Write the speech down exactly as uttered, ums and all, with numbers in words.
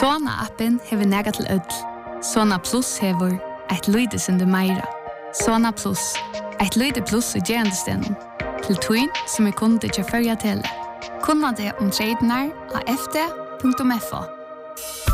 Sona-appen hever nega til ødel. Sona Plus hever eit lyde sindu meira. Sona Plus, eit lyde plus i gerandestenen. Til tuin som er kunde til førja tele. Kunna det om tradenar av f d punktum f o.